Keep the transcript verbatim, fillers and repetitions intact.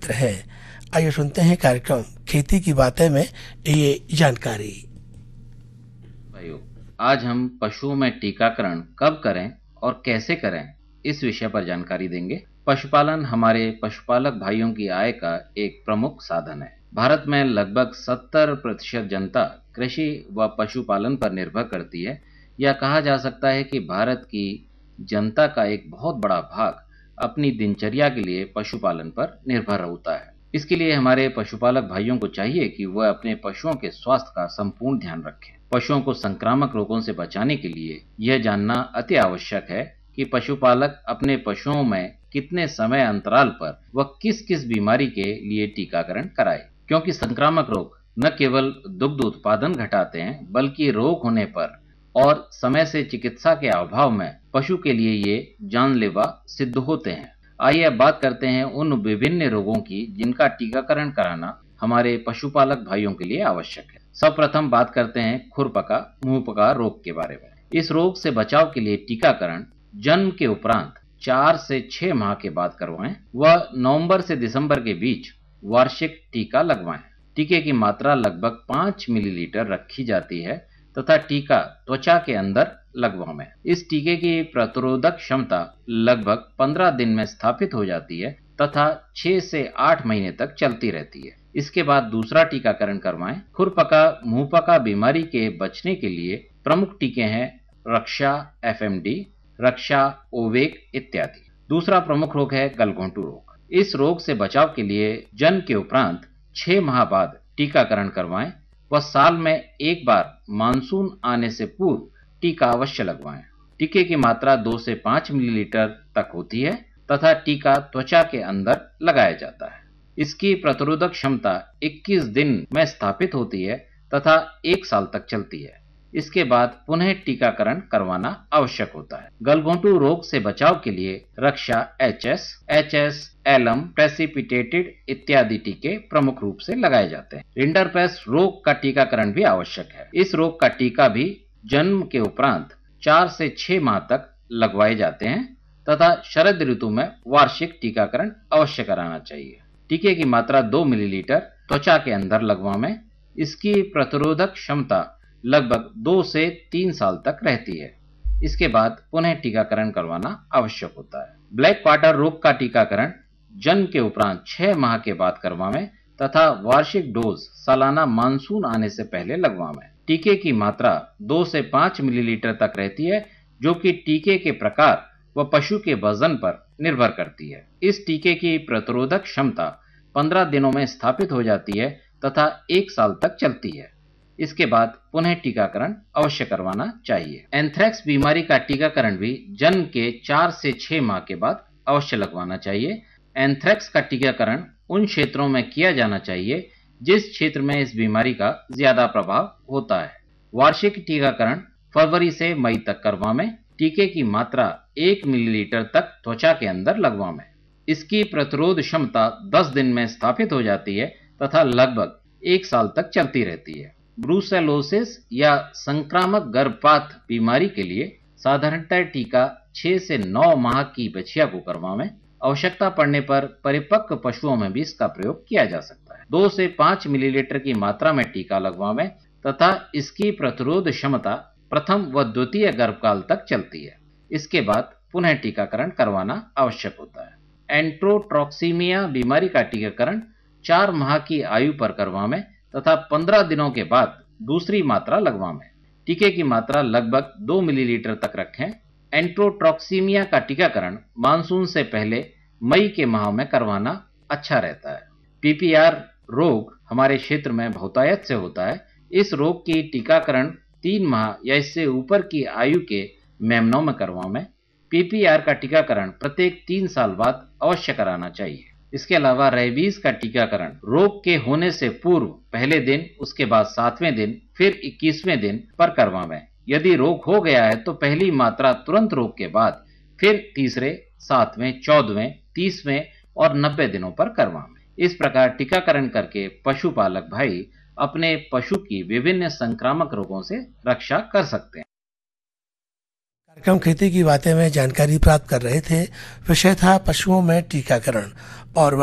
क्षेत्र है। आइए सुनते हैं कार्यक्रम खेती की बातें में ये जानकारी। भाइयों, आज हम पशुओं में टीकाकरण कब करें और कैसे करें, इस विषय पर जानकारी देंगे। पशुपालन हमारे पशुपालक भाइयों की आय का एक प्रमुख साधन है। भारत में लगभग सत्तर प्रतिशत जनता कृषि व पशुपालन पर निर्भर करती है। यह कहा जा सकता है कि भारत की जनता का एक बहुत बड़ा भाग अपनी दिनचर्या के लिए पशुपालन पर निर्भर होता है। इसके लिए हमारे पशुपालक भाइयों को चाहिए कि वह अपने पशुओं के स्वास्थ्य का संपूर्ण ध्यान रखें। पशुओं को संक्रामक रोगों से बचाने के लिए यह जानना अति आवश्यक है कि पशुपालक अपने पशुओं में कितने समय अंतराल पर व किस किस बीमारी के लिए टीकाकरण कराए, क्योंकि संक्रामक रोग न केवल दुग्ध उत्पादन घटाते हैं बल्कि रोग होने पर और समय से चिकित्सा के अभाव में पशु के लिए ये जानलेवा सिद्ध होते हैं। आइए अब बात करते हैं उन विभिन्न रोगों की जिनका टीकाकरण कराना हमारे पशुपालक भाइयों के लिए आवश्यक है। सर्वप्रथम बात करते हैं खुरपका मुंहपका रोग के बारे में। इस रोग से बचाव के लिए टीकाकरण जन्म के उपरांत चार से छह माह के बाद करवाएं व नवंबर से दिसंबर के बीच वार्षिक टीका लगवाएं। टीके की मात्रा लगभग पाँच मिलीलीटर रखी जाती है तथा टीका त्वचा के अंदर लगवाएं। इस टीके की प्रतिरोधक क्षमता लगभग पंद्रह दिन में स्थापित हो जाती है तथा छह से आठ महीने तक चलती रहती है। इसके बाद दूसरा टीकाकरण करवाएं। खुरपका मुंहपका बीमारी के बचने के लिए प्रमुख टीके हैं रक्षा एफ एम डी, रक्षा ओवेक इत्यादि। दूसरा प्रमुख रोग है गलघोंटू रोग। इस रोग से बचाव के लिए जन्म के उपरांत छह माह बाद टीकाकरण करवाएं व साल में एक बार मानसून आने से पूर्व टीका अवश्य लगवाएं। टीके की मात्रा दो से पाँच मिलीलीटर तक होती है तथा टीका त्वचा के अंदर लगाया जाता है। इसकी प्रतिरोधक क्षमता इक्कीस दिन में स्थापित होती है तथा एक साल तक चलती है। इसके बाद पुनः टीकाकरण करवाना आवश्यक होता है। गलघोंटू रोग से बचाव के लिए रक्षा H S, H S, alum, precipitated इत्यादि टीके प्रमुख रूप से लगाए जाते हैं। रिंडरपेस्ट रोग का टीकाकरण भी आवश्यक है। इस रोग का टीका भी जन्म के उपरांत चार से छह माह तक लगवाए जाते हैं तथा शरद ऋतु में वार्षिक टीकाकरण अवश्य कराना चाहिए। टीके की मात्रा दो मिलीलीटर त्वचा के अंदर लगवाएं। इसकी प्रतिरोधक क्षमता लगभग दो से तीन साल तक रहती है। इसके बाद पुनः टीकाकरण करवाना आवश्यक होता है। ब्लैक क्वार्टर रोग का टीकाकरण जन्म के उपरांत छह माह के बाद करवाएं तथा वार्षिक डोज सालाना मानसून आने से पहले लगवाएं। टीके की मात्रा दो से पाँच मिलीलीटर तक रहती है, जो कि टीके के प्रकार व पशु के वजन पर निर्भर करती है। इस टीके की प्रतिरोधक क्षमता पंद्रह दिनों में स्थापित हो जाती है तथा एक साल तक चलती है। इसके बाद पुनः टीकाकरण अवश्य करवाना चाहिए। एंथ्रेक्स बीमारी का टीकाकरण भी जन्म के चार से छह माह के बाद अवश्य लगवाना चाहिए। एंथ्रेक्स का टीकाकरण उन क्षेत्रों में किया जाना चाहिए जिस क्षेत्र में इस बीमारी का ज्यादा प्रभाव होता है। वार्षिक टीकाकरण फरवरी से मई तक करवाएं। टीके की मात्रा एक मिलीलीटर तक त्वचा के अंदर लगवाएं। इसकी प्रतिरोध क्षमता दस दिन में स्थापित हो जाती है तथा लगभग एक साल तक चलती रहती है। ब्रूसेलोसिस या संक्रामक गर्भपात बीमारी के लिए साधारणतः टीका छह से नौ माह की बछिया को करवाएं। आवश्यकता पड़ने पर परिपक्व पशुओं में भी इसका प्रयोग किया जा सकता है। दो से पाँच मिलीलीटर की मात्रा में टीका लगवाएं तथा इसकी प्रतिरोध क्षमता प्रथम व द्वितीय गर्भकाल तक चलती है। इसके बाद पुनः टीकाकरण करवाना आवश्यक होता है। एंट्रोट्रॉक्सीमिया बीमारी का टीकाकरण चार माह की आयु पर करवाएं तथा पंद्रह दिनों के बाद दूसरी मात्रा लगवाएं। टीके की मात्रा लगभग दो मिलीलीटर तक रखें। एंट्रोट्रॉक्सीमिया का टीकाकरण मानसून से पहले मई के माह में करवाना अच्छा रहता है। पी पी आर रोग हमारे क्षेत्र में बहुतायत से होता है। इस रोग की टीकाकरण तीन माह या इससे ऊपर की आयु के मेमनों में करवाएं। पी पी आर का टीकाकरण प्रत्येक तीन साल बाद अवश्य कराना चाहिए। इसके अलावा रेबीज का टीकाकरण रोग के होने से पूर्व पहले दिन, उसके बाद सातवें दिन, फिर इक्कीसवें दिन पर करवाएं। यदि रोग हो गया है तो पहली मात्रा तुरंत रोग के बाद फिर तीसरे, सातवें, चौदहवें, तीसवें और नब्बे दिनों पर करवाएं। इस प्रकार टीकाकरण करके पशुपालक भाई अपने पशु की विभिन्न संक्रामक रोगों से रक्षा कर सकते हैं। कार्यक्रम खेती की बातें में जानकारी प्राप्त कर रहे थे। विषय था पशुओं में टीकाकरण और